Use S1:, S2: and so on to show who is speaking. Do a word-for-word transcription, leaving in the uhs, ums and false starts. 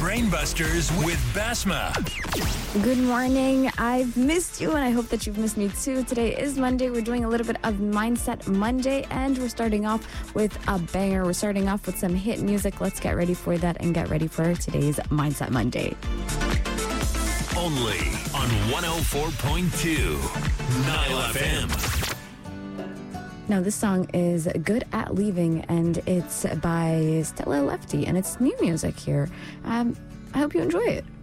S1: Brainbusters with Basma.
S2: Good morning. I've missed you, and I hope that you've missed me too. Today is Monday. We're doing a little bit of Mindset Monday, and we're starting off with a banger. We're starting off with some hit music. Let's get ready for that and get ready for today's Mindset Monday.
S1: Only on one oh four point two Nile F M.
S2: Now, this song is Good at Leaving, and it's by Stella Lefty, and it's new music here. Um, I hope you enjoy it.